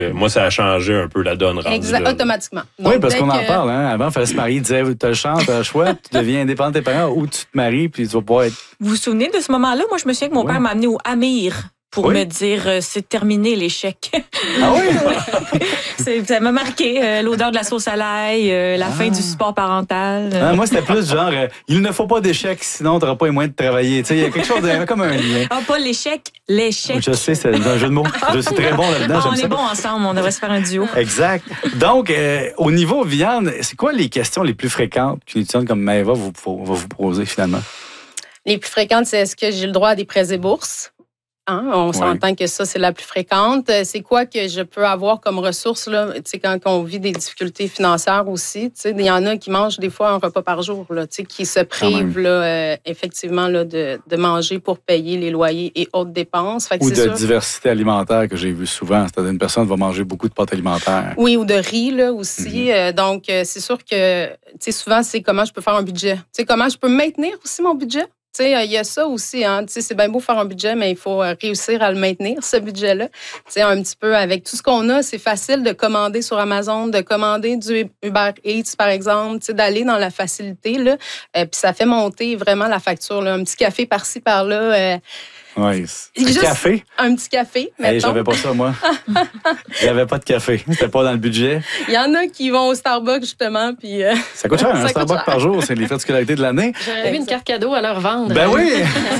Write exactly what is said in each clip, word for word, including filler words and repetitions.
Moi, ça a changé un peu la donne rendue. Exact, là. automatiquement. Donc, oui, parce qu'on que... en parle. Hein? Avant, il fallait se marier. Il disait, tu as le choix, tu as le choix, tu deviens indépendant de tes parents ou tu te maries puis tu vas pouvoir être... Vous vous souvenez de ce moment-là? Moi, je me souviens que mon Oui. père m'a amené au Amir pour Oui. me dire euh, c'est terminé l'échec. Ah oui? C'est- ça m'a marqué, euh, l'odeur de la sauce à l'ail, euh, la Ah. fin du support parental. euh. Ah, moi, c'était plus genre, euh, il ne faut pas d'échec, sinon tu n'auras pas les moyens de travailler. Tu sais, il y a quelque chose de comme un lien. Ah, pas l'échec, l'échec. Je sais, c'est un jeu de mots. Je suis très bon là-dedans. Ah, j'aime on ça. est bons ensemble, on devrait se faire un duo. Exact. Donc, euh, au niveau viande, c'est quoi les questions les plus fréquentes qu'une étudiante comme Maëva vous, va vous poser finalement? Les plus fréquentes, c'est est-ce que j'ai le droit à des prêts et bourses? Hein? On Ouais. s'entend que ça, c'est la plus fréquente. Euh, C'est quoi que je peux avoir comme ressources là? Tu sais, quand on vit des difficultés financières aussi? Tu sais, il y en a qui mangent des fois un repas par jour, là, tu sais, qui se privent là, euh, effectivement là, de, de manger pour payer les loyers et autres dépenses. Fait que Ou c'est de sûr. diversité alimentaire que j'ai vu souvent. C'est-à-dire une personne va manger beaucoup de pâtes alimentaires. Oui, ou de riz là, aussi. Mm-hmm. Euh, donc, euh, c'est sûr que tu sais, souvent, c'est comment je peux faire un budget. Tu sais, comment je peux maintenir aussi mon budget. Tu sais, il y a ça aussi, hein. Tu sais, c'est bien beau faire un budget, mais il faut euh, réussir à le maintenir, ce budget-là. Tu sais, un petit peu avec tout ce qu'on a, c'est facile de commander sur Amazon, de commander du Uber Eats, par exemple, tu sais, d'aller dans la facilité, là. Euh, puis ça fait monter vraiment la facture, là. Un petit café par-ci, par-là. Euh, Oui. Un Juste café? un petit café, Hey, mettons. j'avais pas ça, moi. J'avais pas de café. C'était pas dans le budget. Il y en a qui vont au Starbucks, justement, puis... euh, Ça coûte cher, Ça un coûte Starbucks cher. par jour. C'est les frais de scolarité de l'année. J'aurais eu une carte cadeau à leur vendre. Ben oui!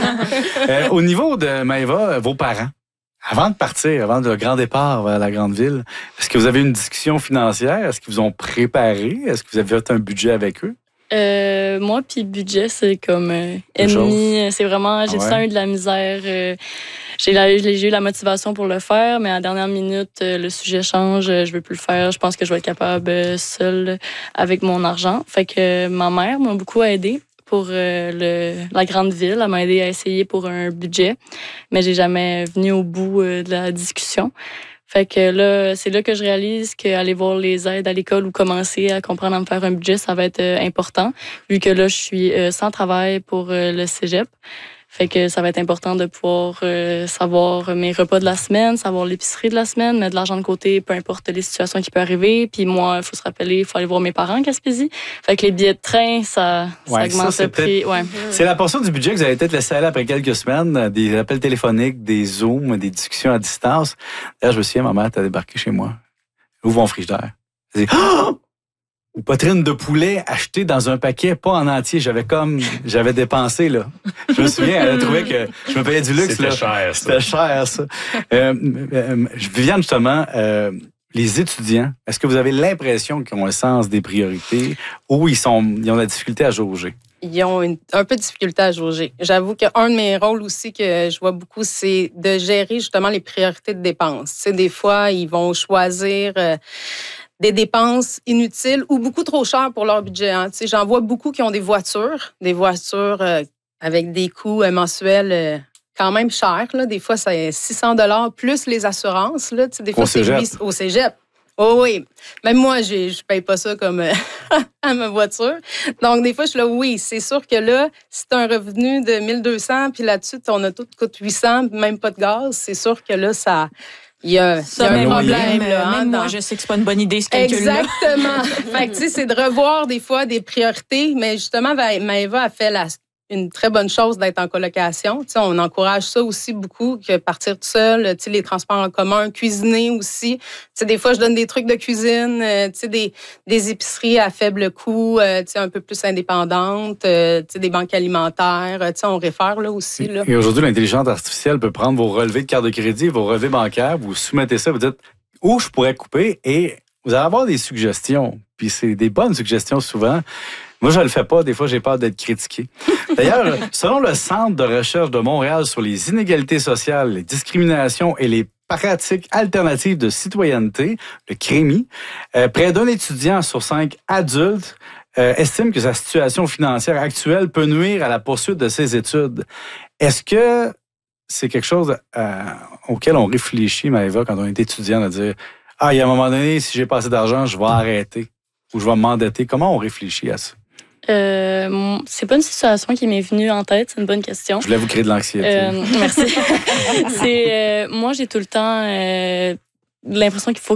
Euh, au niveau de Maëva, vos parents, avant de partir, avant le grand départ vers la grande ville, est-ce que vous avez eu une discussion financière? Est-ce qu'ils vous ont préparé? Est-ce que vous avez fait un budget avec eux? Euh, moi, puis budget, c'est comme euh, Deux ennemi. C'est vraiment, j'ai Ah ouais? tout le temps eu de la misère. euh, j'ai, la- j'ai eu la motivation pour le faire, mais à la dernière minute, euh, le sujet change. euh, Je veux plus le faire. Je pense que je vais être capable euh, seule avec mon argent. Fait que euh, ma mère m'a beaucoup aidée pour euh, le, la grande ville. Elle m'a aidée à essayer pour un budget, mais j'ai jamais venu au bout euh, de la discussion. Fait que là, c'est là que je réalise qu'aller voir les aides à l'école ou commencer à comprendre à me faire un budget, ça va être euh, important, vu que là, je suis euh, sans travail pour euh, le cégep. Fait que ça va être important de pouvoir euh, savoir mes repas de la semaine, savoir l'épicerie de la semaine, mettre de l'argent de côté, peu importe les situations qui peuvent arriver. Puis moi, il faut se rappeler, il faut aller voir mes parents en Gaspésie. Fait que les billets de train, ça, ça Ouais, augmente ça, c'est le prix. Ouais. C'est la portion du budget que vous avez peut-être laissé aller après quelques semaines, euh, des appels téléphoniques, des Zooms, des discussions à distance. D'ailleurs, je me souviens, ma mère t'a débarqué chez moi. Ouvre mon frigidaire. Elle dit, oh! Une poitrine de poulet achetée dans un paquet, pas en entier. J'avais comme, j'avais dépensé, là. Je me souviens, elle a trouvé que je me payais du luxe, C'était là. cher, ça. C'était cher, ça. euh, euh, Viviane, justement, euh, les étudiants, est-ce que vous avez l'impression qu'ils ont un sens des priorités ou ils, sont, ils ont la difficulté à jauger? Ils ont une- un peu de difficulté à jauger. J'avoue qu'un de mes rôles aussi que je vois beaucoup, c'est de gérer justement les priorités de dépenses. Tu sais, des fois, ils vont choisir euh, des dépenses inutiles ou beaucoup trop chères pour leur budget. Hein. Tu sais, j'en vois beaucoup qui ont des voitures, des voitures euh, avec des coûts euh, mensuels euh, quand même chers. Là. Des fois, c'est six cents dollars plus les assurances. Là. Tu sais, des fois, Au c'est cégep. huit- au cégep. Oh oui. Même moi, j'ai- je paye pas ça comme euh, à ma voiture. Donc, des fois, je suis là, oui, c'est sûr que là, si tu as un revenu de mille deux cents, puis là-dessus, ton auto te coûte huit cents, même pas de gaz, c'est sûr que là, ça... Il y a, il y Ça, a un même, problème. même, là, hein, même moi, dans- je sais que c'est pas une bonne idée, ce calcul-là. Exactement. Fait que, tu sais, c'est de revoir des fois des priorités. Mais justement, Va- Maëva a fait la, une très bonne chose d'être en colocation. Tu sais, on encourage ça aussi beaucoup, que partir tout seul, tu sais, les transports en commun, cuisiner aussi. Tu sais, des fois, je donne des trucs de cuisine, euh, tu sais, des, des épiceries à faible coût, euh, tu sais, un peu plus indépendantes, euh, tu sais, des banques alimentaires. euh, Tu sais, on réfère là aussi. Là. Et aujourd'hui, l'intelligence artificielle peut prendre vos relevés de carte de crédit, vos relevés bancaires, vous soumettez ça, vous dites où je pourrais couper et vous allez avoir des suggestions. Puis c'est des bonnes suggestions souvent. Moi, je ne le fais pas. Des fois, j'ai peur d'être critiqué. D'ailleurs, selon le Centre de recherche de Montréal sur les inégalités sociales, les discriminations et les pratiques alternatives de citoyenneté, le CREMI, euh, près d'un étudiant sur cinq adultes euh, estime que sa situation financière actuelle peut nuire à la poursuite de ses études. Est-ce que c'est quelque chose euh, auquel on réfléchit, Maëva, quand on est étudiant, de dire « Ah, il y a un moment donné, si j'ai pas assez d'argent, je vais arrêter ou je vais m'endetter. » Comment on réfléchit à ça? Euh, mon- c'est pas une situation qui m'est venue en tête, c'est une bonne question. Je voulais vous créer de l'anxiété. Euh, merci. c'est, euh, moi, j'ai tout le temps euh, l'impression qu'il faut